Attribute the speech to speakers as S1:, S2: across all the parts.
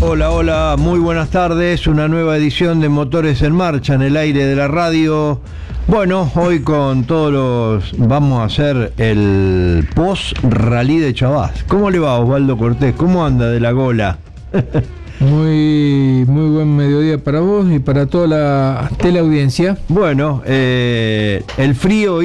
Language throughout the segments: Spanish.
S1: Hola, hola, muy buenas tardes. Una nueva edición de Motores en Marcha en el aire de la radio. Bueno, hoy con todos vamos a hacer el post-rally de Chavás. ¿Cómo le va, Osvaldo Cortés? ¿Cómo anda de la gola?
S2: Muy buen mediodía para vos y para toda la teleaudiencia.
S1: Bueno, el frío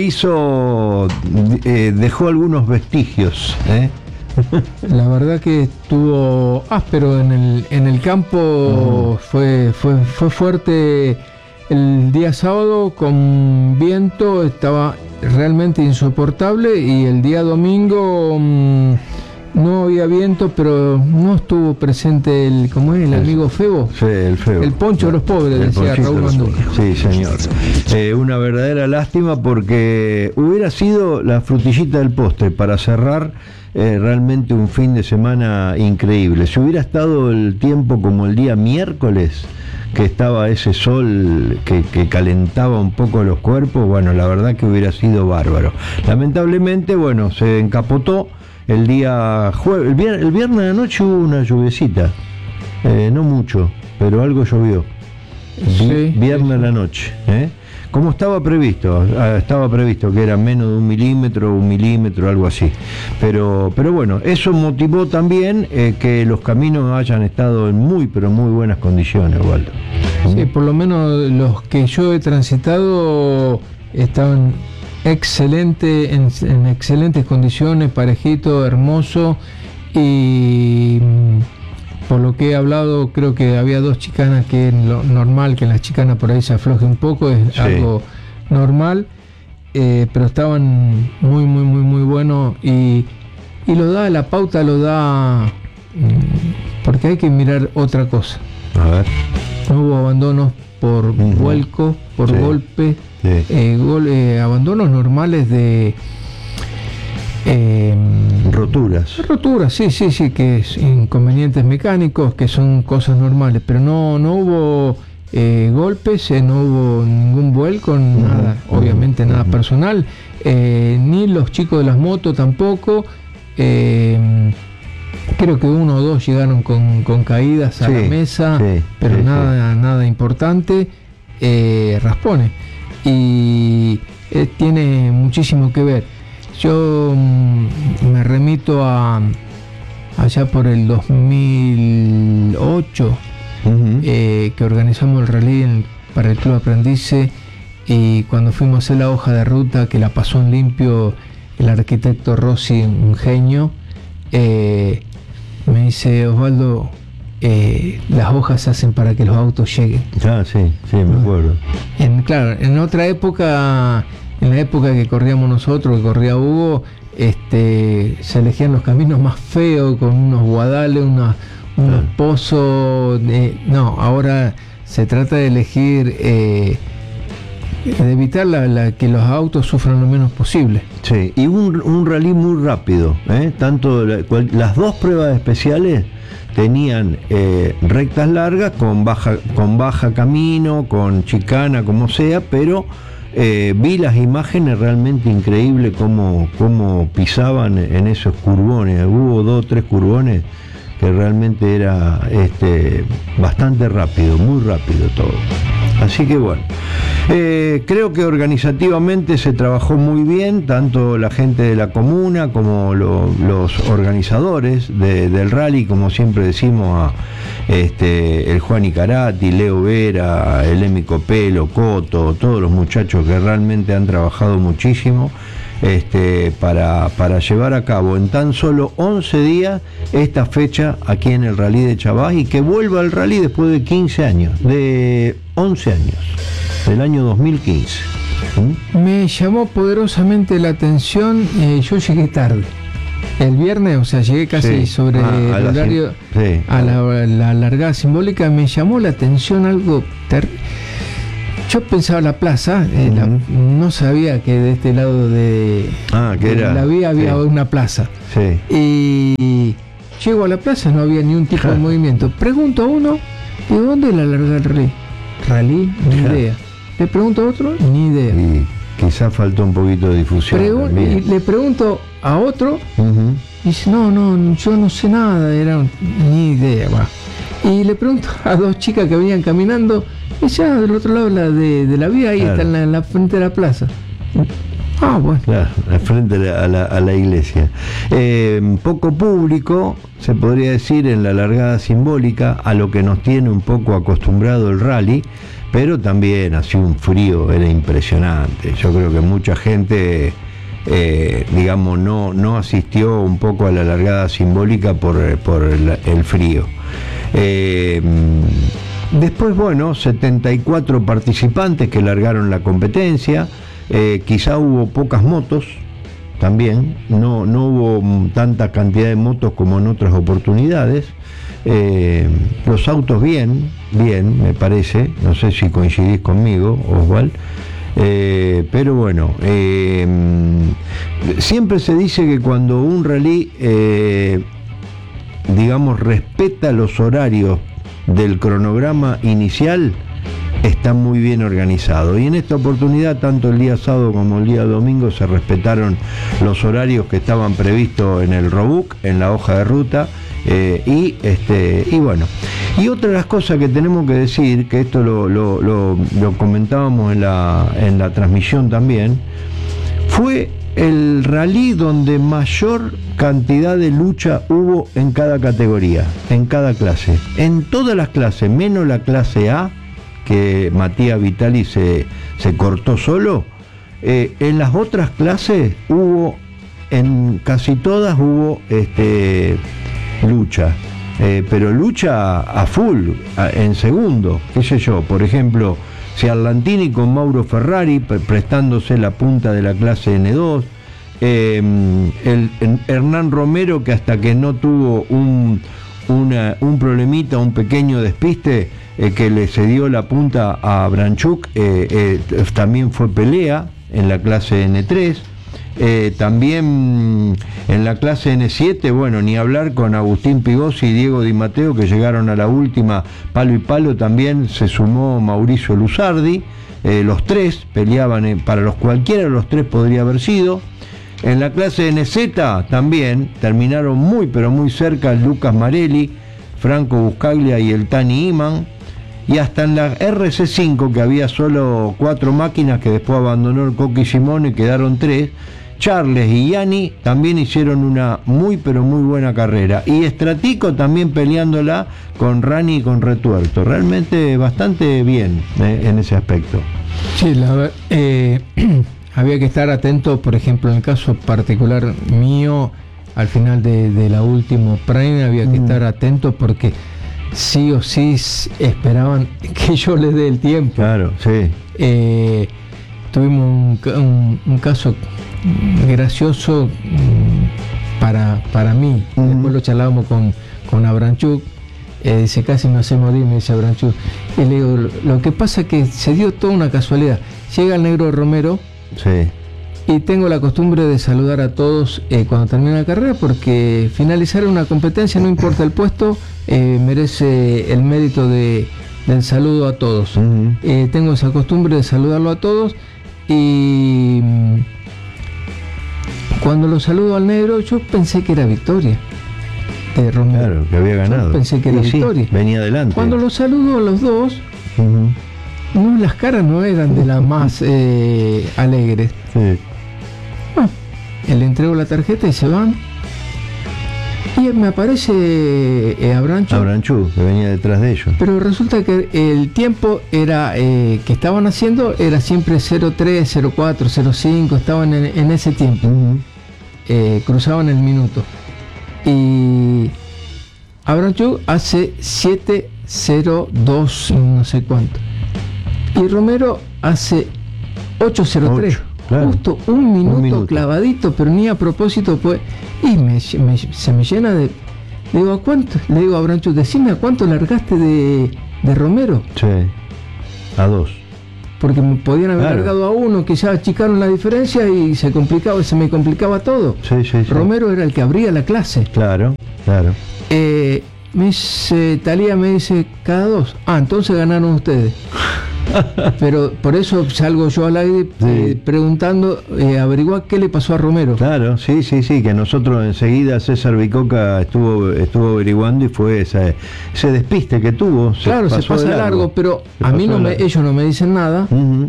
S1: dejó algunos vestigios,
S2: La verdad que estuvo áspero en el campo. Fue fuerte el día sábado, con viento, estaba realmente insoportable, y el día domingo no había viento, pero no estuvo presente el amigo Febo.
S1: Sí, el Febo.
S2: El poncho de los pobres, decía Raúl Manduca.
S1: Sí, señor. Una verdadera lástima, porque hubiera sido la frutillita del postre para cerrar realmente un fin de semana increíble. Si hubiera estado el tiempo como el día miércoles, que estaba ese sol que calentaba un poco los cuerpos, bueno, la verdad que hubiera sido bárbaro. Lamentablemente, bueno, se encapotó. El día jueves, el viernes de la noche hubo una lluviecita, no mucho, pero algo llovió.
S2: Sí,
S1: Viernes a la noche, como estaba previsto que era menos de 1 milímetro, algo así. Pero bueno, eso motivó también que los caminos hayan estado en muy buenas condiciones, Waldo.
S2: Sí, por lo menos los que yo he transitado estaban en excelentes condiciones, parejito, hermoso, y por lo que he hablado, creo que había 2 chicanas, que es lo normal, que en las chicanas por ahí se afloje un poco, es algo normal, pero estaban muy buenos, y la pauta lo da, porque hay que mirar otra cosa.
S1: A ver.
S2: No hubo abandonos por vuelco, por golpe. Abandonos normales de
S1: roturas,
S2: sí, que es inconvenientes mecánicos, que son cosas normales, pero no hubo golpes, no hubo ningún vuelco, nada, obviamente nada personal, ni los chicos de las motos tampoco. Creo que 1 o 2 llegaron con caídas a la mesa, pero nada importante, raspones. Y tiene muchísimo que ver. Yo me remito allá por el 2008, que organizamos el rally para el Club Aprendice, y cuando fuimos a hacer la hoja de ruta, que la pasó en limpio el arquitecto Rossi, un genio, me dice: Osvaldo, las hojas se hacen para que los autos lleguen.
S1: Sí, me acuerdo.
S2: En otra época, en la época que corríamos nosotros, que corría Hugo, se elegían los caminos más feos, con unos guadales, unos pozos. No, ahora se trata de elegir, de evitar que los autos sufran lo menos posible.
S1: Sí, y un rally muy rápido, tanto las 2 pruebas especiales tenían rectas largas, con baja camino, con chicana, como sea, pero vi las imágenes realmente increíbles cómo pisaban en esos curvones. Hubo 2 o 3 curvones que realmente era bastante rápido, muy rápido todo. Así que bueno, creo que organizativamente se trabajó muy bien, tanto la gente de la comuna como los organizadores del rally, como siempre decimos, el Juan Icarati, Leo Vera, el Emi Copelo, Coto, todos los muchachos que realmente han trabajado muchísimo para llevar a cabo en tan solo 11 días esta fecha aquí en el Rally de Chavás, y que vuelva al rally después de 11 años, del año 2015.
S2: Me llamó poderosamente la atención. Yo llegué tarde el viernes, o sea, llegué casi sobre el horario, a la largada simbólica. Me llamó la atención algo yo pensaba la plaza, no sabía que de este lado de la vía había una plaza. Y llego a la plaza, no había ni un tipo de movimiento. Pregunto a uno: ¿de dónde la larga el rally? ¿Rally? Ni idea. Le pregunto a otro: ni idea.
S1: Y quizás faltó un poquito de difusión.
S2: Y le pregunto a otro, y dice: no, yo no sé nada, ni idea. Y le pregunto a dos chicas que venían caminando, ella del otro lado de la vía, ahí claro. Está en la frente de la plaza. Ah, bueno.
S1: Claro, al frente a la iglesia. Poco público, se podría decir, en la largada simbólica, a lo que nos tiene un poco acostumbrado el rally, pero también hacía un frío, era impresionante. Yo creo que mucha gente, digamos, no asistió un poco a la largada simbólica por el frío. Después, bueno, 74 participantes que largaron la competencia. Quizá hubo pocas motos también, no hubo tanta cantidad de motos como en otras oportunidades. Los autos bien, me parece, no sé si coincidís conmigo, Oswald, pero bueno, siempre se dice que cuando un rally, digamos, respeta los horarios del cronograma inicial, está muy bien organizado, y en esta oportunidad tanto el día sábado como el día domingo se respetaron los horarios que estaban previstos en el roadbook, en la hoja de ruta, y bueno, y otra de las cosas que tenemos que decir, que esto lo comentábamos en la transmisión también, fue el rally donde mayor cantidad de lucha hubo en cada categoría, en cada clase, en todas las clases, menos la clase A, que Matías Vitali se cortó solo. En las otras clases hubo, en casi todas hubo lucha, pero lucha a full, en segundo, qué sé yo, por ejemplo, Ciarlantini con Mauro Ferrari prestándose la punta de la clase N2, Hernán Romero, que hasta que no tuvo un problemita, un pequeño despiste, que le cedió la punta a Branchuk, también fue pelea en la clase N3. También en la clase N7, bueno, ni hablar con Agustín Pigossi y Diego Di Matteo, que llegaron a la última palo y palo. También se sumó Mauricio Luzardi. Los tres peleaban, para los cualquiera de los tres podría haber sido. En la clase NZ también terminaron muy pero muy cerca Lucas Marelli, Franco Buscaglia y el Tani Iman. Y hasta en la RC5, que había solo 4 máquinas, que después abandonó el Coqui Simone y quedaron 3, Charles y Yanni también hicieron una muy pero muy buena carrera. Y Estratico también peleándola con Rani y con Retuerto. Realmente bastante bien en ese aspecto.
S2: Sí, había que estar atento, por ejemplo, en el caso particular mío, al final de la última Prime, había que estar atento porque sí o sí esperaban que yo les dé el tiempo.
S1: Claro, sí.
S2: Tuvimos un caso gracioso para mí. Después lo charlábamos con Abranchuk. Dice, casi me hace morir, me dice Abranchuk. Y le digo, lo que pasa es que se dio toda una casualidad. Llega el negro Romero.
S1: Sí.
S2: Y tengo la costumbre de saludar a todos cuando termina la carrera, porque finalizar una competencia, no importa el puesto, merece el mérito del saludo a todos. Tengo esa costumbre de saludarlo a todos, y cuando lo saludo al negro, yo pensé que era victoria de Romero.
S1: Claro, que había ganado.
S2: Yo pensé que era victoria.
S1: Venía adelante.
S2: Cuando lo saludo a los dos, no, las caras no eran de las más alegres.
S1: Sí.
S2: Le entrego la tarjeta y se van. Y me aparece
S1: Abranchuk, que venía detrás de ellos.
S2: Pero resulta que el tiempo era que estaban haciendo era siempre 03, 04, 05, estaban en ese tiempo. Cruzaban el minuto. Y Abranchuk hace 702, no sé cuánto. Y Romero hace 803. Claro. Justo un minuto clavadito, pero ni a propósito, pues. Y se me llena de. Le digo, ¿a cuánto? Le digo a Branchuk, decime, ¿a cuánto largaste de Romero?
S1: Sí, a 2.
S2: Porque podían haber largado a 1, que ya achicaron la diferencia y se me complicaba todo.
S1: Sí.
S2: Romero era el que abría la clase.
S1: Claro.
S2: Me dice, Talía me dice, cada 2. Entonces ganaron ustedes. Pero por eso salgo yo al aire preguntando, averiguar qué le pasó a Romero.
S1: Claro, sí, que nosotros enseguida César Bicoca estuvo averiguando y fue ese despiste que tuvo.
S2: Claro, se pasa largo, pero a mí ellos no me dicen nada.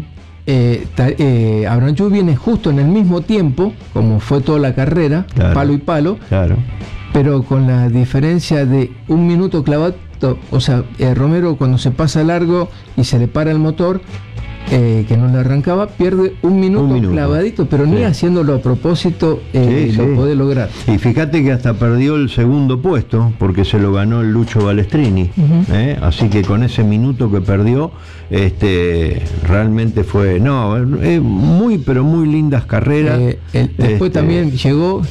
S2: Abranchú viene justo en el mismo tiempo, como fue toda la carrera, claro, palo y palo,
S1: claro,
S2: pero con la diferencia de 1 minuto clavado. O sea, Romero cuando se pasa largo y se le para el motor, que no le arrancaba, pierde 1 minuto clavadito, pero ni haciéndolo a propósito lo puede lograr.
S1: Y fíjate que hasta perdió el segundo puesto porque se lo ganó el Lucho Balestrini. Así que con ese minuto que perdió, realmente fue muy pero muy lindas carreras.
S2: Después también llegó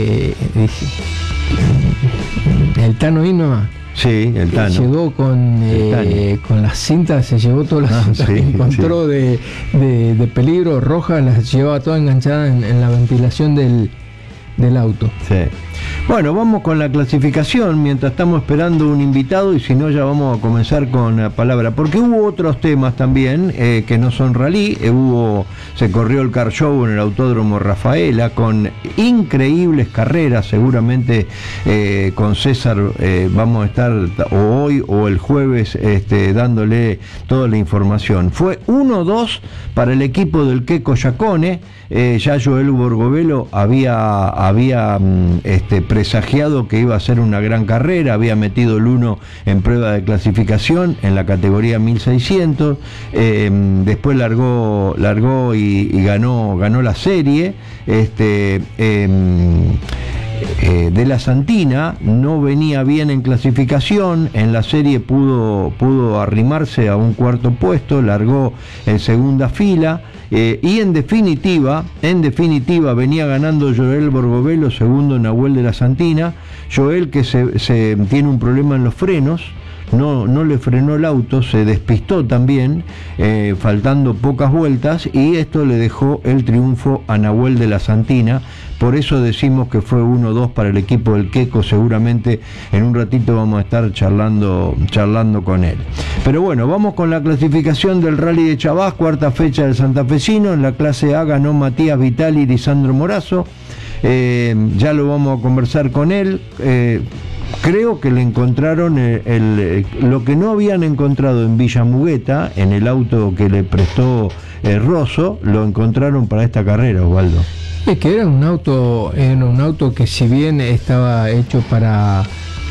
S2: el Tano Inoma.
S1: Sí, el Tano.
S2: Llegó con las cintas, se llevó todas las cintas que encontró de peligro roja, las llevaba todas enganchadas en la ventilación del auto.
S1: Sí. Bueno, vamos con la clasificación mientras estamos esperando un invitado y si no ya vamos a comenzar con la palabra, porque hubo otros temas también que no son rally. Se corrió el Car Show en el Autódromo Rafaela con increíbles carreras. Seguramente con César vamos a estar o hoy o el jueves dándole toda la información. Fue 1-2 para el equipo del Queco Yacone. Ya Joel Borgovelo había presagiado que iba a ser una gran carrera, había metido el 1 en prueba de clasificación en la categoría 1600, después largó y ganó la serie. De la Santina no venía bien en clasificación, en la serie pudo arrimarse a un cuarto puesto, largó en segunda fila. Y en definitiva venía ganando Joel Borgovelo, segundo Nahuel de la Santina. Joel que se tiene un problema en los frenos, no le frenó el auto, se despistó también, faltando pocas vueltas, y esto le dejó el triunfo a Nahuel de la Santina. Por eso decimos que fue 1-2 para el equipo del Queco. Seguramente en un ratito vamos a estar charlando con él. Pero bueno, vamos con la clasificación del Rally de Chabás, cuarta fecha del santafesino. En la clase A ganó Matías Vitali y Lisandro Morazo. Ya lo vamos a conversar con él. Creo que le encontraron lo que no habían encontrado en Villa Mugueta, en el auto que le prestó Rosso, lo encontraron para esta carrera, Osvaldo.
S2: Es que era un auto que, si bien estaba hecho para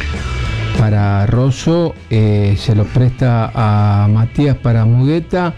S2: Rosso, se lo presta a Matías para Mugueta.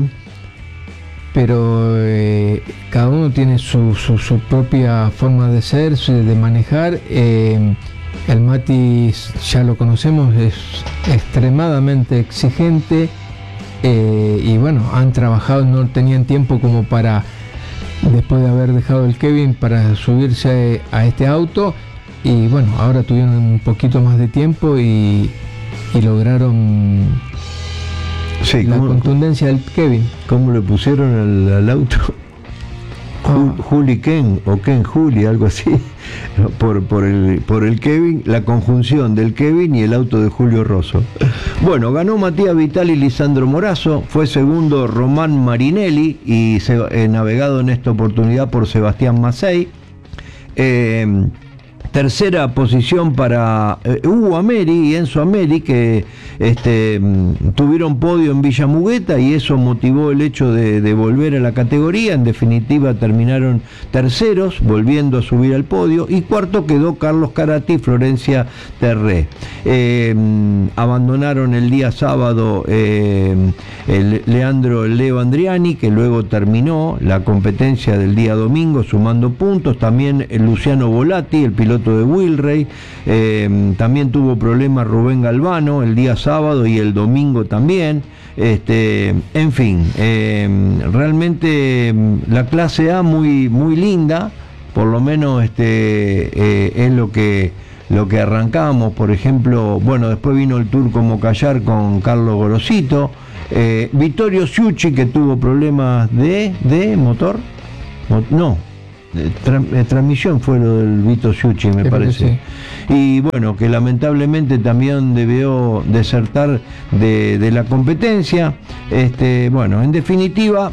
S2: Pero cada uno tiene su propia forma de ser, de manejar. El Mati, ya lo conocemos, es extremadamente exigente, y bueno, han trabajado, no tenían tiempo como para, después de haber dejado el Kevin, para subirse a este auto, y bueno, ahora tuvieron un poquito más de tiempo y lograron la contundencia del Kevin.
S1: ¿Cómo le pusieron al auto? Juli Ken o Ken Juli, algo así, por el Kevin, la conjunción del Kevin y el auto de Julio Rosso. Bueno, ganó Matías Vitali y Lisandro Morazo, fue segundo Román Marinelli y navegado en esta oportunidad por Sebastián Macei. Tercera posición para Hugo Ameri y Enzo Ameri, que tuvieron podio en Villa Mugueta, y eso motivó el hecho de volver a la categoría. En definitiva terminaron terceros, volviendo a subir al podio, y cuarto quedó Carlos Carati y Florencia Terré. Abandonaron el día sábado Leo Andriani, que luego terminó la competencia del día domingo sumando puntos. También Luciano Volati, el piloto de Wilray. También tuvo problemas Rubén Galvano el día sábado y el domingo también. En fin, realmente la clase A muy linda, por lo menos es lo que arrancamos. Por ejemplo, bueno, después vino el Tour como Callar con Carlos Gorosito. Vittorio Ciucci, que tuvo problemas de motor, transmisión fue lo del Vito Ciucci, me parece. Sí. Y bueno, que lamentablemente también debió desertar de la competencia. Bueno, en definitiva,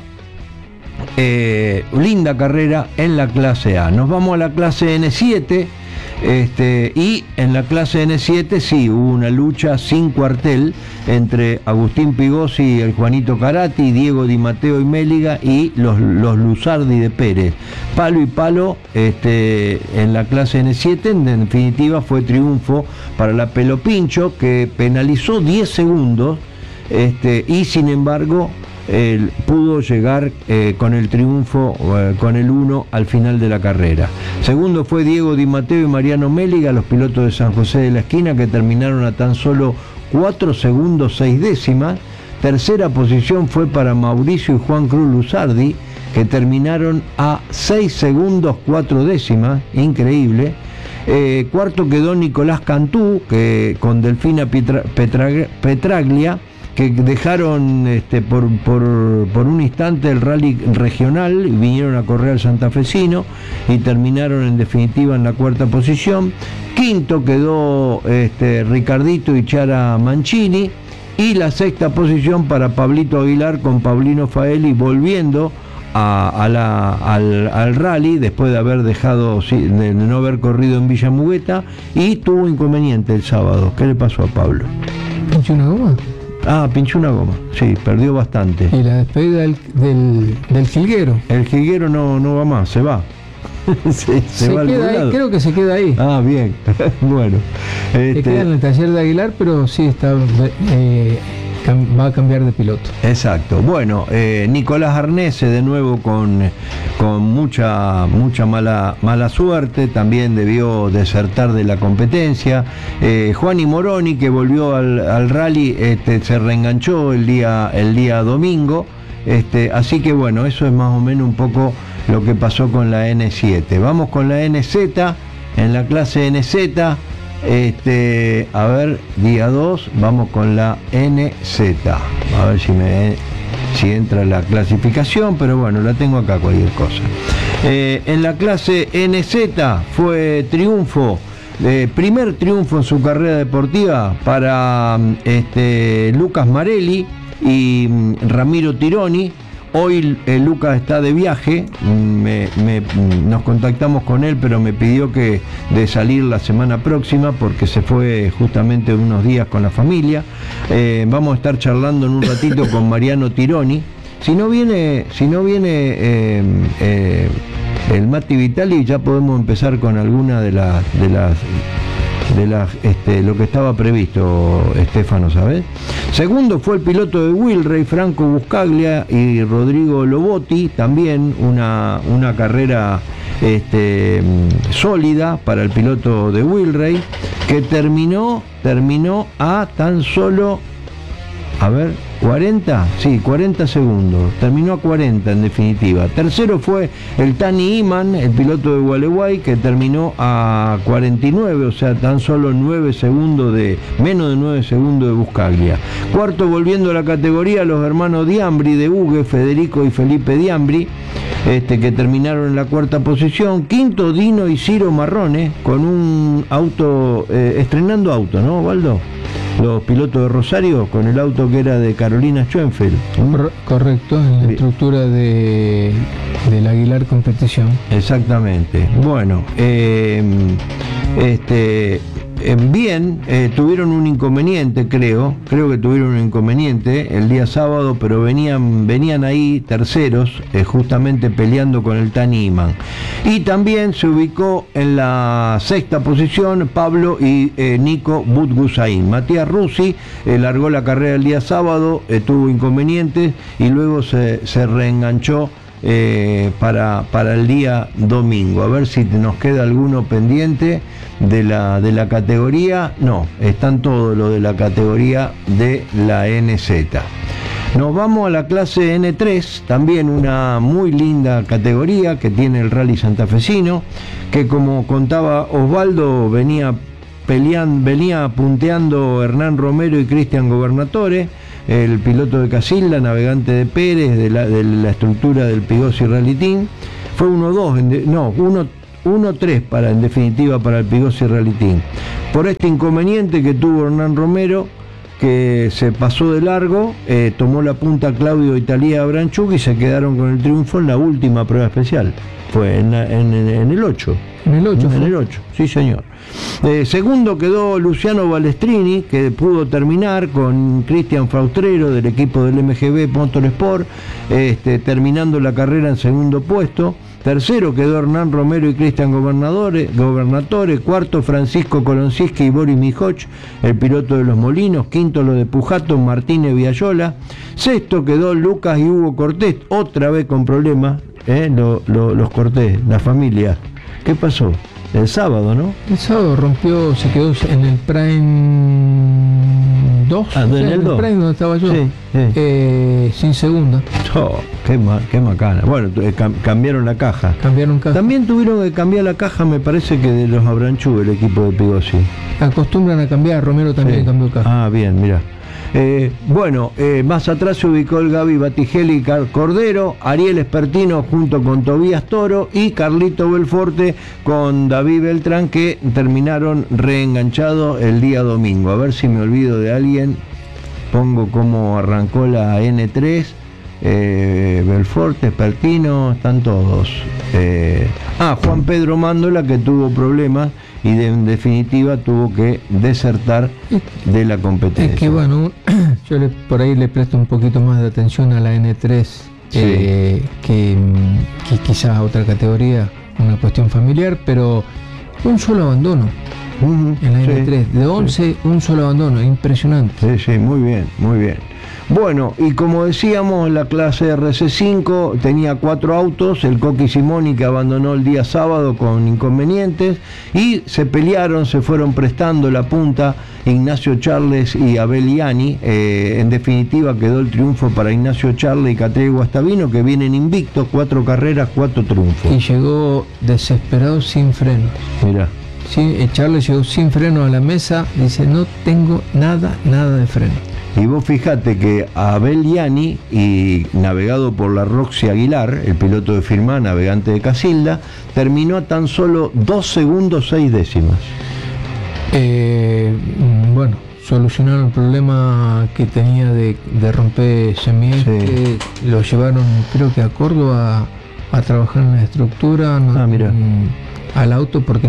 S1: linda carrera en la clase A. Nos vamos a la clase N7. Y en la clase N7 sí hubo una lucha sin cuartel entre Agustín Pigossi y el Juanito Carati, Diego Di Matteo y Méliga y los Luzardi de Pérez. Palo y palo en la clase N7. En definitiva fue triunfo para la Pelopincho, que penalizó 10 segundos y sin embargo pudo llegar con el triunfo, con el 1 al final de la carrera. Segundo fue Diego Di Matteo y Mariano Méliga, los pilotos de San José de la Esquina, que terminaron a tan solo 4 segundos 6 décimas. Tercera posición fue para Mauricio y Juan Cruz Luzardi, que terminaron a 6 segundos 4 décimas, increíble. Cuarto quedó Nicolás Cantú, que con Delfina Petraglia, que dejaron por un instante el rally regional y vinieron a correr al santafesino y terminaron en definitiva en la cuarta posición. Quinto quedó Ricardito y Chara Mancini, y la sexta posición para Pablito Aguilar con Paulino Faeli, volviendo al rally después de haber de no haber corrido en Villa Mugueta, y tuvo inconveniente el sábado. ¿Qué le pasó a Pablo?
S2: ¿Pinchó una goma?
S1: Pinchó una goma, sí, perdió bastante.
S2: Y la despedida del jilguero.
S1: El jilguero no va más, se va. se va
S2: queda ahí, creo que se queda ahí.
S1: Bien, bueno.
S2: Se queda en el taller de Aguilar, pero sí está va a cambiar de piloto.
S1: Exacto. Bueno, Nicolás Arnese de nuevo con mucha mala suerte, también debió desertar de la competencia. Juani Moroni, que volvió al rally, se reenganchó el día domingo. Así que bueno, eso es más o menos un poco lo que pasó con la N7. Vamos con la NZ. En la clase NZ, a ver, día 2, vamos con la NZ. A ver si entra la clasificación, pero bueno, la tengo acá, cualquier cosa. En la clase NZ fue triunfo, primer triunfo en su carrera deportiva para Lucas Marelli y Ramiro Tironi. Hoy Lucas está de viaje, nos contactamos con él, pero me pidió de salir la semana próxima porque se fue justamente unos días con la familia. Vamos a estar charlando en un ratito con Mariano Tironi. Si no viene el Mati Vitali, ya podemos empezar con alguna de las lo que estaba previsto, Estefano, ¿sabes? Segundo fue el piloto de Wilray, Franco Buscaglia y Rodrigo Lobotti, también una carrera sólida para el piloto de Wilray, que terminó a tan solo 40 segundos, terminó a 40 en definitiva. Tercero fue el Tani Iman, el piloto de Gualeguay, que terminó a 49, o sea, tan solo menos de 9 segundos de Buscaglia. Cuarto, volviendo a la categoría, los hermanos Diambri de Ugue, Federico y Felipe Diambri, que terminaron en la cuarta posición. Quinto, Dino y Ciro Marrone, con un auto, estrenando auto, ¿no, Waldo? Los pilotos de Rosario, con el auto que era de Carolina Schoenfeld.
S2: Correcto, en la estructura del Aguilar Competición.
S1: Exactamente. Bueno, bien, tuvieron un inconveniente, creo que tuvieron un inconveniente el día sábado, pero venían ahí terceros, justamente peleando con el Tani Iman. Y también se ubicó en la sexta posición Pablo y Nico Butgusain. Matías Russi largó la carrera el día sábado, tuvo inconvenientes y luego se reenganchó para el día domingo. A ver si nos queda alguno pendiente de la categoría. No, están todos los de la categoría de la NZ. Nos vamos a la clase N3, también una muy linda categoría que tiene el Rally Santafesino, que como contaba Osvaldo, venía punteando Hernán Romero y Cristian Gobernatore, el piloto de Casilda, navegante de Pérez, de la estructura del Pigossi Rally Team. Fue 1-2, no, 1-3 en definitiva para el Pigossi Rally Team. Por este inconveniente que tuvo Hernán Romero, que se pasó de largo, tomó la punta Claudio Italia Branchuk y se quedaron con el triunfo en la última prueba especial. Fue en el 8.
S2: En el 8.
S1: En el 8, sí señor. Segundo quedó Luciano Balestrini, que pudo terminar con Cristian Faustrero del equipo del MGB Motorsport, terminando la carrera en segundo puesto. Tercero quedó Hernán Romero y Cristian Gobernatore. Cuarto Francisco Kolonczewski y Boris Mijoch, el piloto de los Molinos. Quinto lo de Pujato, Martínez Viayola. Sexto quedó Lucas y Hugo Cortés, otra vez con problemas, los Cortés, la familia. ¿Qué pasó? El sábado, ¿no?
S2: El sábado rompió, se quedó en el Prime 2.
S1: En el 2.
S2: Prime donde estaba yo.
S1: Sí.
S2: Sin segunda.
S1: Oh, qué macana. Bueno, cambiaron la caja. También tuvieron que cambiar la caja, me parece que de los Abranchú, el equipo de Pigossi.
S2: Acostumbran a cambiar, Romero también cambió caja.
S1: Ah, bien, mira. Más atrás se ubicó el Gaby Batigelli Cordero, Ariel Espertino junto con Tobías Toro y Carlito Belforte con David Beltrán, que terminaron reenganchados el día domingo. A ver si me olvido de alguien. Pongo cómo arrancó la N3. Belforte, Espertino, están todos. Juan Pedro Mándola, que tuvo problemas y en definitiva tuvo que desertar de la competencia.
S2: Es que bueno, yo por ahí le presto un poquito más de atención a la N3 que quizás a otra categoría, una cuestión familiar, pero un solo abandono en la N3, de 11 un solo abandono, impresionante.
S1: Sí, muy bien. Bueno, y como decíamos, la clase RC5 tenía 4 autos, el Coqui Simoni, que abandonó el día sábado con inconvenientes, y se fueron prestando la punta Ignacio Charles y Abel Iani. En definitiva quedó el triunfo para Ignacio Charles y Catriel Guastavino, que vienen invictos, 4 carreras, 4 triunfos.
S2: Y llegó desesperado sin frenos.
S1: Mirá.
S2: Sí, Charles llegó sin freno a la mesa, dice, no tengo nada de freno.
S1: Y vos fijate que Abel Iani, y navegado por la Roxy Aguilar, el piloto de Firmá, navegante de Casilda, terminó a tan solo 2 segundos 6 décimas.
S2: Bueno, solucionaron el problema que tenía de romper semieje, lo llevaron creo que a Córdoba a trabajar en la estructura, al auto, porque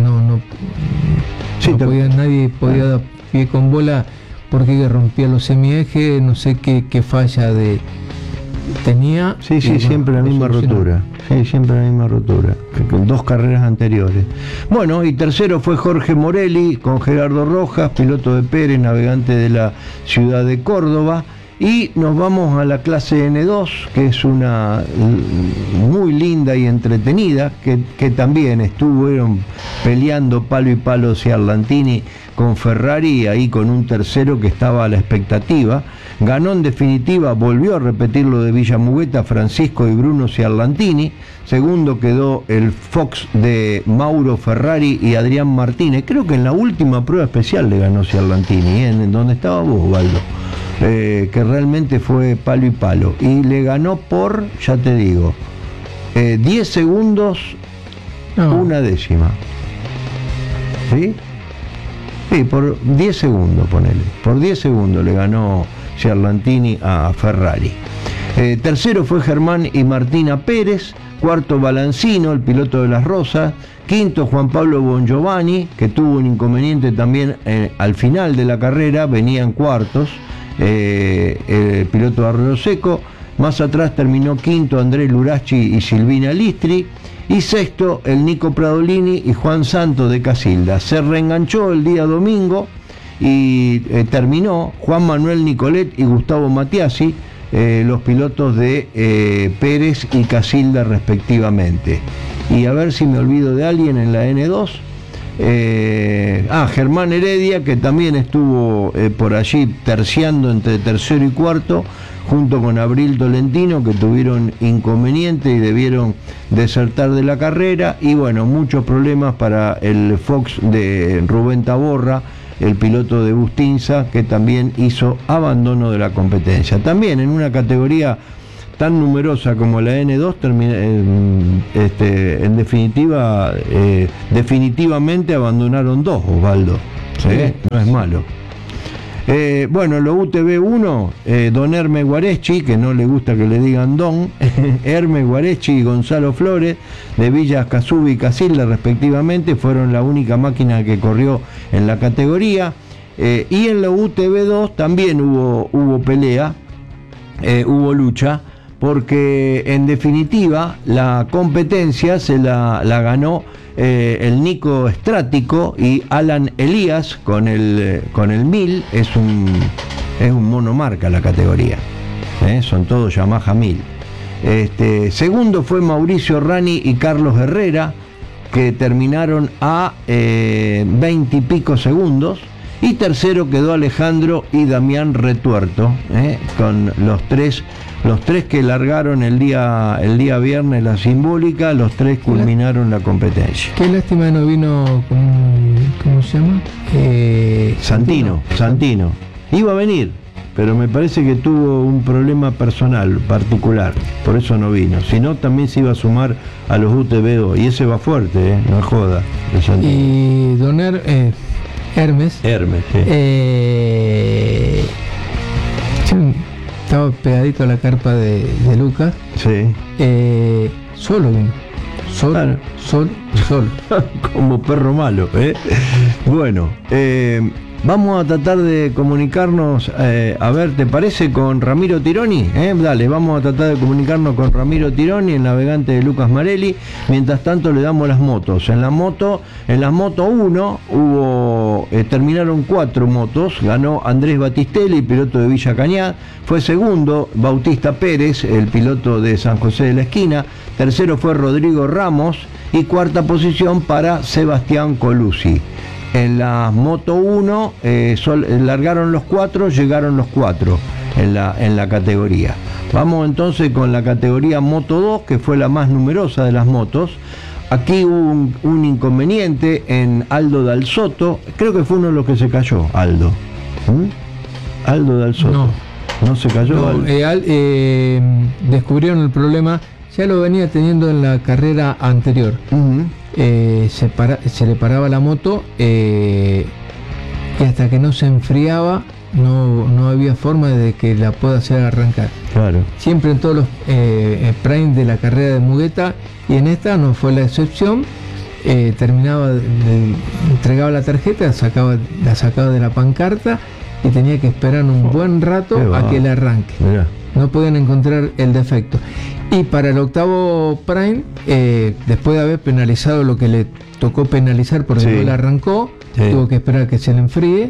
S2: nadie podía dar pie con bola, porque rompía los semiejes, no sé qué falla tenía.
S1: Siempre la misma rotura. Con 2 carreras anteriores. Bueno, y tercero fue Jorge Morelli con Gerardo Rojas, piloto de Pérez, navegante de la ciudad de Córdoba. Y nos vamos a la clase N2, que es una muy linda y entretenida, que también estuvieron peleando palo y palo Ciarlantini con Ferrari, ahí con un tercero que estaba a la expectativa. Ganó en definitiva, volvió a repetir lo de Villamugueta, Francisco y Bruno Ciarlantini. Segundo quedó el Fox de Mauro Ferrari y Adrián Martínez. Creo que en la última prueba especial le ganó Ciarlantini, en donde estaba vos, Waldo. Que realmente fue palo y palo. Y le ganó por, ya te digo, 10 segundos, una décima. ¿Sí? Sí, por 10 segundos, ponele. Por 10 segundos le ganó Ciarlantini a Ferrari. Tercero fue Germán y Martina Pérez. Cuarto Balancino, el piloto de Las Rosas. Quinto Juan Pablo Bongiovanni, que tuvo un inconveniente también al final de la carrera, venían cuartos. El piloto de Arroyo Seco. Más atrás terminó quinto Andrés Lurachi y Silvina Listri. Y sexto el Nico Pradolini y Juan Santos de Casilda. Se reenganchó el día domingo y terminó Juan Manuel Nicolet y Gustavo Matiasi, los pilotos de Pérez y Casilda respectivamente. Y a ver si me olvido de alguien en la N2. Germán Heredia, que también estuvo por allí terciando entre tercero y cuarto, junto con Abril Tolentino, que tuvieron inconveniente y debieron desertar de la carrera. Y bueno, muchos problemas para el Fox de Rubén Taborra, el piloto de Bustinza, que también hizo abandono de la competencia. También en una categoría tan numerosa como la N2 en definitiva, definitivamente abandonaron 2, Osvaldo. ¿Sí? No es malo. Bueno, lo UTV-1, don Hermes Guareschi, que no le gusta que le digan don, Hermes Guareschi y Gonzalo Flores, de Villa Casubi y Casilda respectivamente, fueron la única máquina que corrió en la categoría. Y en la UTV-2 también hubo pelea, hubo lucha, porque en definitiva la competencia se la ganó el Nico Strático y Alan Elías con el 1000. Es un monomarca la categoría, son todos Yamaha 1000. Segundo fue Mauricio Rani y Carlos Herrera, que terminaron a 20 y pico segundos. Y tercero quedó Alejandro y Damián Retuerto, con los tres que largaron el día viernes la simbólica, los tres culminaron la competencia.
S2: Qué lástima no vino, ¿cómo se llama?
S1: Santino. Iba a venir, pero me parece que tuvo un problema personal particular, por eso no vino. Si no, también se iba a sumar a los UTV2, y ese va fuerte, no es joda.
S2: Y don Hermes,
S1: sí.
S2: Estaba pegadito a la carpa de Lucas.
S1: Sí.
S2: Solo vino. Sol.
S1: Como perro malo, Bueno, vamos a tratar de comunicarnos, a ver, ¿te parece con Ramiro Tironi? Dale, vamos a tratar de comunicarnos con Ramiro Tironi, el navegante de Lucas Marelli. Mientras tanto le damos las motos. En la moto 1 terminaron 4 motos. Ganó Andrés Batistelli, piloto de Villa Cañada. Fue segundo Bautista Pérez, el piloto de San José de la Esquina. Tercero fue Rodrigo Ramos y cuarta posición para Sebastián Colucci. En la Moto 1 largaron los 4, llegaron los 4 en la categoría. Vamos entonces con la categoría Moto 2, que fue la más numerosa de las motos. Aquí hubo un inconveniente en Aldo Dal Sotto, creo que fue uno de los que se cayó, Aldo. Aldo Dal Sotto. No se cayó. No,
S2: descubrieron el problema, ya lo venía teniendo en la carrera anterior. Se le paraba la moto y hasta que no se enfriaba no había forma de que la pueda hacer arrancar.
S1: Claro. Siempre
S2: en todos los prime de la carrera de Mugueta, y en esta no fue la excepción. Entregaba la tarjeta, la sacaba de la pancarta y tenía que esperar un buen rato a que le arranque. Mirá. No podían encontrar el defecto. Y para el octavo prime, después de haber penalizado lo que le tocó penalizar porque no le arrancó, tuvo que esperar a que se le enfríe.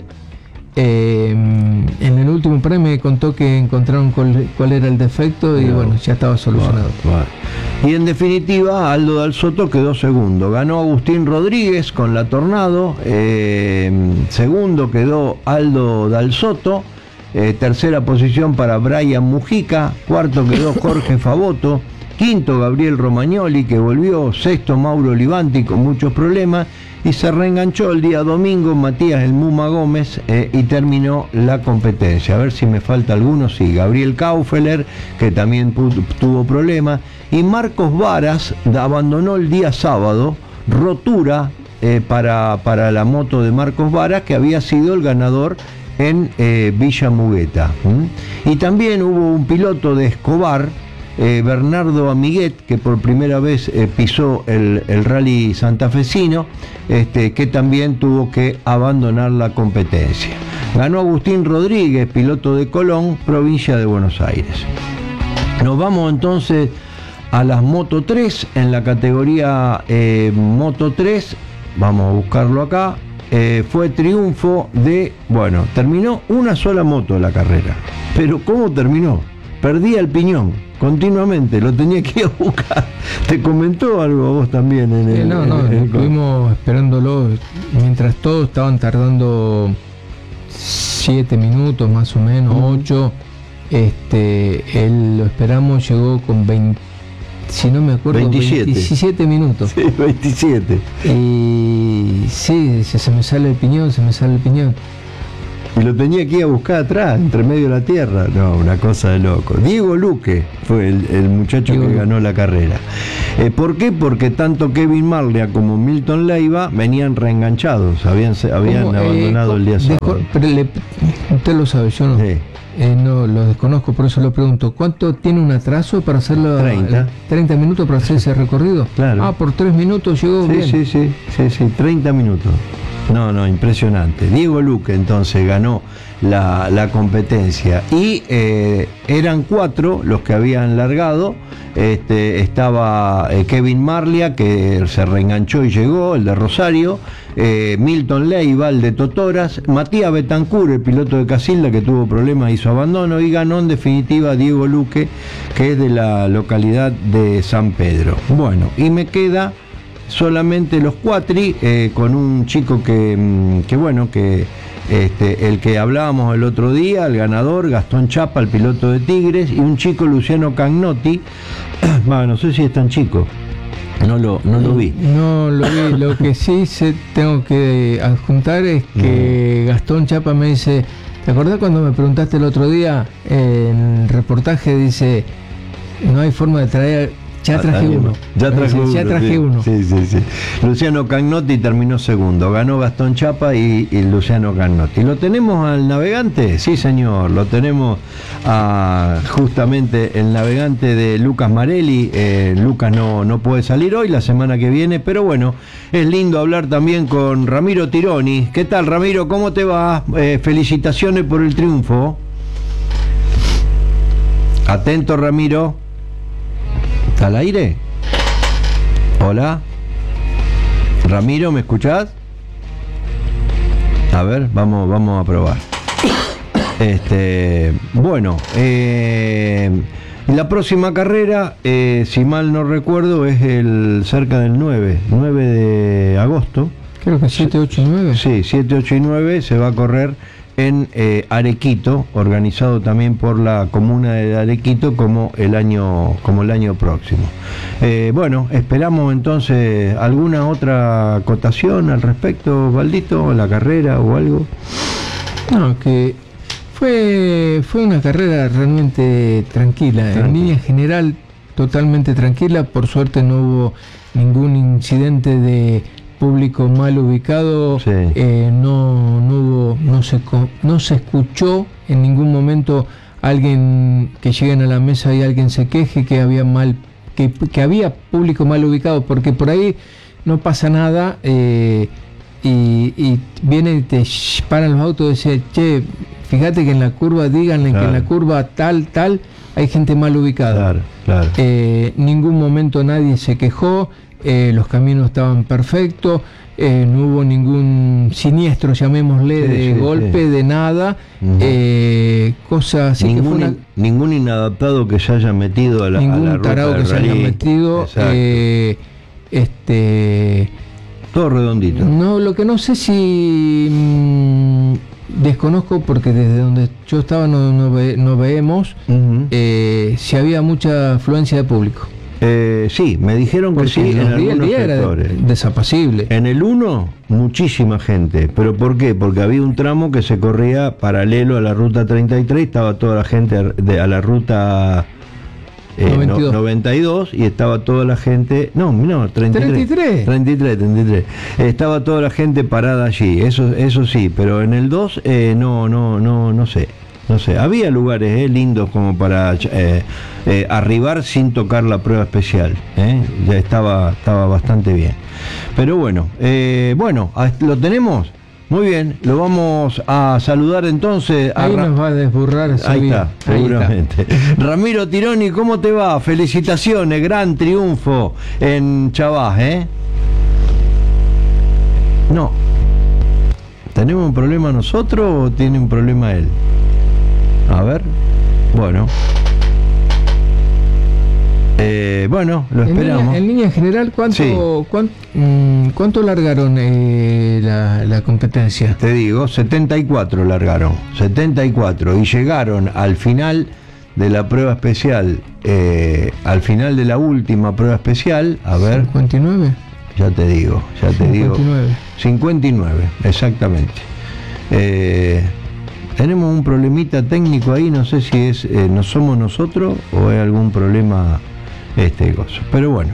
S2: En el último prime me contó que encontraron cuál era el defecto y bueno, ya estaba solucionado.
S1: Y en definitiva, Aldo Dal Sotto quedó segundo. Ganó Agustín Rodríguez con la Tornado. Segundo quedó Aldo Dal Sotto. Tercera posición para Brian Mujica. Cuarto quedó Jorge Favoto. Quinto Gabriel Romagnoli, que volvió. Sexto Mauro Olivanti con muchos problemas. Y se reenganchó el día domingo Matías El Muma Gómez y terminó la competencia. A ver si me falta alguno. Sí, Gabriel Kaufeler, que también tuvo problemas. Y Marcos Varas abandonó el día sábado. Rotura para la moto de Marcos Varas, que había sido el ganador en Villa Mugueta. Y también hubo un piloto de Escobar, Bernardo Amiguet, que por primera vez pisó el rally santafesino, que también tuvo que abandonar la competencia. Ganó Agustín Rodríguez, piloto de Colón, provincia de Buenos Aires. Nos vamos entonces a las Moto 3. En la categoría Moto 3, vamos a buscarlo acá. Fue triunfo terminó una sola moto la carrera. Pero ¿cómo terminó? Perdía el piñón continuamente, lo tenía que ir a buscar. ¿Te comentó algo a vos también?
S2: Estuvimos esperándolo mientras todos estaban tardando 7 minutos más o menos, 8. Él lo esperamos, llegó con 20, si no me acuerdo, 27 minutos.
S1: Sí, 27.
S2: Y sí, se me sale el piñón.
S1: Y lo tenía que ir a buscar atrás, entre medio de la tierra. No, una cosa de loco. Diego Luque fue el muchacho que ganó la carrera. ¿Por qué? Porque tanto Kevin Marlia como Milton Leiva venían reenganchados, habían abandonado el día sábado.
S2: Pero usted lo sabe, yo no. Sí. No lo desconozco, por eso lo pregunto. ¿Cuánto tiene un atraso para hacerlo? 30 minutos para hacer ese recorrido.
S1: Claro.
S2: Por 3 minutos llegó bien.
S1: Sí, 30 minutos. No, impresionante. Diego Luque entonces ganó la competencia y eran 4 los que habían largado. Estaba Kevin Marlia, que se reenganchó y llegó, el de Rosario, Milton Leiva, el de Totoras, Matías Betancourt, el piloto de Casilda, que tuvo problemas, hizo abandono, y ganó en definitiva Diego Luque, que es de la localidad de San Pedro. Bueno, y me queda solamente los cuatri, con un chico que el que hablábamos el otro día, el ganador, Gastón Chapa, el piloto de Tigres, y un chico, Luciano Cagnotti. No sé si es tan chico, no lo vi.
S2: No lo vi, lo que sí tengo que adjuntar es que Gastón Chapa me dice, ¿te acordás cuando me preguntaste el otro día en el reportaje? Dice, no hay forma de traer. Ya traje uno.
S1: Sí. Luciano Cagnotti terminó segundo. Ganó Gastón Chapa y Luciano Cagnotti. ¿Lo tenemos al navegante? Sí, señor. Lo tenemos justamente el navegante de Lucas Marelli. Lucas no puede salir hoy, la semana que viene, pero bueno, es lindo hablar también con Ramiro Tironi. ¿Qué tal, Ramiro? ¿Cómo te va? Felicitaciones por el triunfo. Atento, Ramiro. ¿Está al aire? Hola. Ramiro, ¿me escuchás? A ver, vamos a probar. Bueno, la próxima carrera, si mal no recuerdo, es cerca del 9 de agosto.
S2: Creo que 7, 8 y 9.
S1: Sí, 7, 8 y 9 se va a correr en Arequito, organizado también por la comuna de Arequito como el año próximo. Bueno, esperamos entonces alguna otra acotación al respecto, Valdito, la carrera o algo.
S2: No, que fue una carrera realmente tranquila. En línea general totalmente tranquila, por suerte no hubo ningún incidente de público mal ubicado, sí. No se escuchó en ningún momento alguien que lleguen a la mesa y alguien se queje que había había público mal ubicado, porque por ahí no pasa nada, y vienen y te paran los autos y dicen, che, fíjate que en la curva, díganle claro, que en la curva tal hay gente mal ubicada.
S1: Claro.
S2: Ningún momento nadie se quejó. Los caminos estaban perfectos, no hubo ningún siniestro, llamémosle, de golpe, de nada, cosas así.
S1: Ningún inadaptado que se haya metido a la ruta. Ningún tarado que se haya metido. Todo redondito.
S2: No, lo que no sé si desconozco, porque desde donde yo estaba no vemos, si había mucha afluencia de público.
S1: Sí, me dijeron que sí, en algunos sectores.
S2: Era desapacible.
S1: En el 1, muchísima gente. ¿Pero por qué? Porque había un tramo que se corría paralelo a la ruta 33, estaba toda la gente a la ruta 92 y estaba toda la gente... No, 33. Estaba toda la gente parada allí, eso sí, pero en el 2 no sé. No sé, había lugares lindos como para arribar sin tocar la prueba especial. Ya estaba bastante bien. Pero bueno, ¿lo tenemos? Muy bien, lo vamos a saludar entonces.
S2: Ahí nos va a desburrar.
S1: Ahí está, seguramente. Ramiro Tironi, ¿cómo te va? Felicitaciones, gran triunfo en Chavás, No. ¿Tenemos un problema nosotros o tiene un problema él? A ver, bueno, lo esperamos.
S2: En línea general, ¿cuánto largaron la competencia?
S1: Te digo, 74 largaron, 74, y llegaron al final de la prueba especial, al final de la última prueba especial, a ver.
S2: 59.
S1: Ya te digo. 59, exactamente. Tenemos un problemita técnico ahí, no sé si es no somos nosotros o es algún problema gozo. Pero bueno.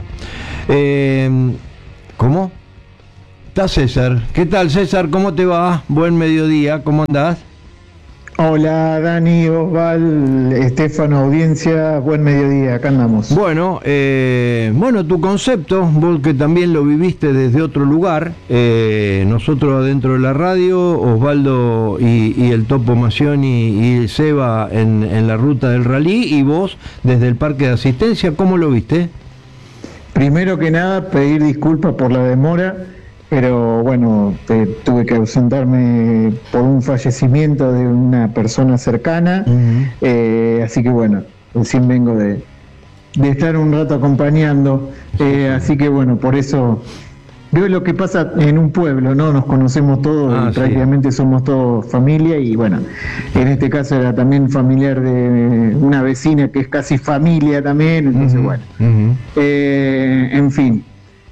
S1: ¿Cómo? Está César. ¿Qué tal, César? ¿Cómo te va? Buen mediodía, ¿cómo andás?
S3: Hola Dani, Osval, Estefano, audiencia, buen mediodía, acá andamos.
S1: Bueno, tu concepto, vos que también lo viviste desde otro lugar, nosotros adentro de la radio, Osvaldo y el Topo Macioni y Seba en la ruta del rally, y vos desde el parque de asistencia, ¿cómo lo viste?
S3: Primero que nada, pedir disculpas por la demora, pero bueno, tuve que ausentarme por un fallecimiento de una persona cercana, así que bueno, recién vengo de estar un rato acompañando, así que bueno, por eso veo lo que pasa en un pueblo, ¿no? Nos conocemos todos y prácticamente somos todos familia, y bueno, en este caso era también familiar de una vecina que es casi familia también, entonces bueno, en fin.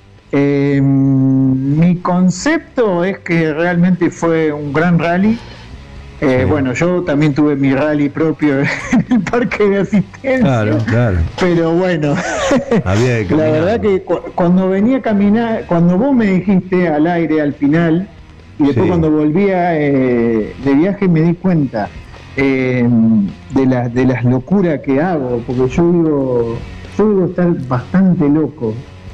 S3: Mi concepto es que realmente fue un gran rally. Bueno, yo también tuve mi rally propio en el parque de asistencia. Claro. Pero bueno, había que la verdad que cuando venía a caminar, cuando vos me dijiste al aire al final, y después cuando volvía de viaje me di cuenta de las locuras que hago, porque yo digo estar bastante loco.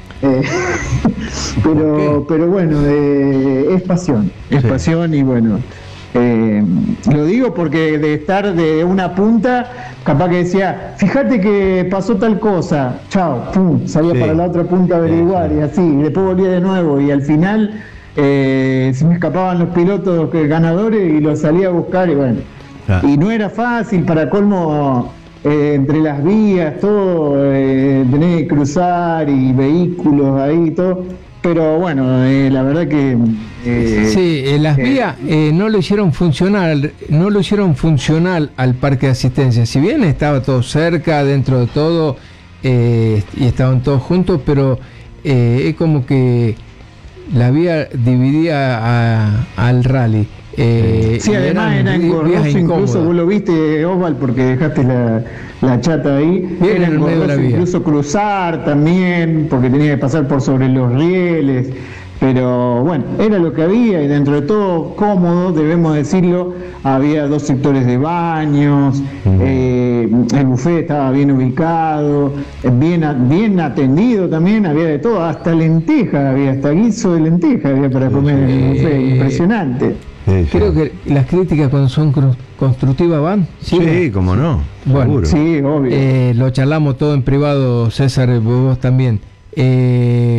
S3: Pero bueno, es pasión y bueno, lo digo porque de estar de una punta, capaz que decía, fíjate que pasó tal cosa, chao, pum, salía para la otra punta a averiguar y así, y después volvía de nuevo y al final se me escapaban los pilotos ganadores y los salía a buscar y bueno, y no era fácil, para colmo. Entre las vías, todo, tenés que cruzar y vehículos ahí y todo, pero bueno, la verdad que...
S2: las vías no lo hicieron funcional al parque de asistencia, si bien estaba todo cerca, dentro de todo, y estaban todos juntos, pero es como que la vía dividía al rally.
S3: Además era engorroso, incluso vos lo viste, Osval, porque dejaste la chata ahí. Era engorroso incluso cruzar también, porque tenía que pasar por sobre los rieles. Pero bueno, era lo que había, y dentro de todo cómodo, debemos decirlo. Había 2 sectores de baños, el buffet estaba bien ubicado, bien atendido también, había de todo, hasta lenteja había, hasta guiso de lenteja había para comer en el buffet, impresionante.
S2: Creo que las críticas cuando son constructivas van.
S1: Sí, cómo no.
S2: Bueno,
S1: seguro.
S3: Sí, obvio.
S2: Lo charlamos todo en privado, César, vos también.
S1: ¿Qué?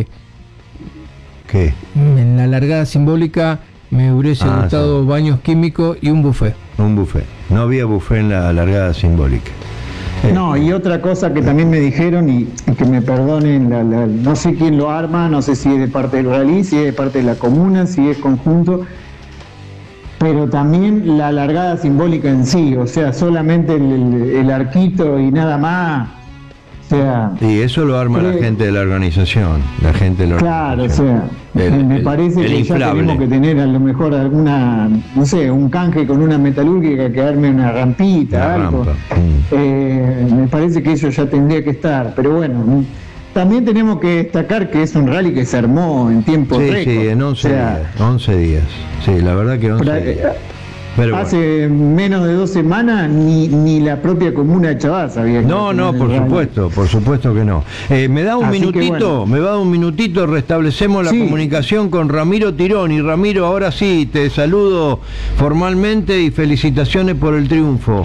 S2: En la largada simbólica me hubiese gustado baños químicos y un buffet.
S1: Un buffet. No había buffet en la largada simbólica.
S3: No, y otra cosa que también me dijeron, y que me perdonen, no sé quién lo arma, no sé si es de parte del rally, si es de parte de la comuna, si es conjunto, pero también la largada simbólica en sí, o sea, solamente el arquito y nada más, o sea...
S1: Y eso lo arma la gente de la organización,
S3: Claro, o sea, me parece que
S1: inflable.
S3: Ya tenemos que tener a lo mejor alguna, no sé, un canje con una metalúrgica que arme una rampita, algo. Me parece que eso ya tendría que estar, pero bueno... También tenemos que destacar que es un rally que se armó en tiempo récord.
S1: Sí, en 11 días. Sí, la verdad que 11 días. Pero
S3: hace menos de 2 semanas ni la propia comuna de Chavá sabía que...
S1: No, por supuesto que no. ¿Me da un minutito? Restablecemos la comunicación con Ramiro Tironi. Ramiro, ahora sí, te saludo formalmente y felicitaciones por el triunfo.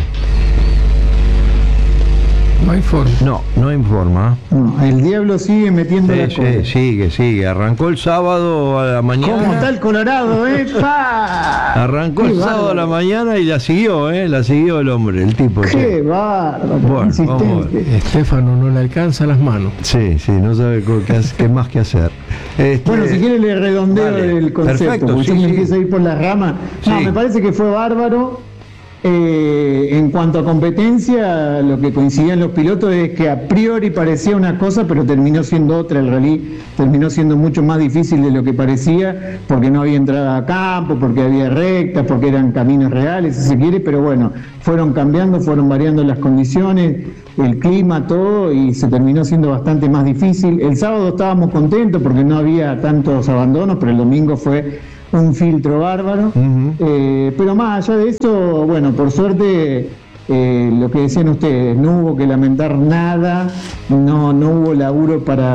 S2: No hay forma.
S1: No hay forma.
S3: No, el diablo sigue metiendo la cola.
S1: Sigue. Arrancó el sábado a la mañana.
S3: ¿Cómo está el Colorado, ¡Pa!
S1: Arrancó el sábado a la mañana y la siguió el hombre, el tipo.
S3: ¡Qué bárbaro!
S1: Bueno,
S2: Estefano no le alcanza las manos.
S1: Sí, no sabe qué más que hacer.
S3: Bueno, si quiere le redondeo el concepto, porque me empieza a ir por las ramas. No, me parece que fue bárbaro. En cuanto a competencia, lo que coincidían los pilotos es que a priori parecía una cosa, pero terminó siendo otra. El rally terminó siendo mucho más difícil de lo que parecía, porque no había entrada a campo, porque había rectas, porque eran caminos reales, si se quiere, pero bueno, fueron cambiando, fueron variando las condiciones, el clima, todo, y se terminó siendo bastante más difícil. El sábado estábamos contentos porque no había tantos abandonos, pero el domingo fue un filtro bárbaro. Pero más allá de eso, bueno, por suerte, lo que decían ustedes, no hubo que lamentar nada, no hubo laburo para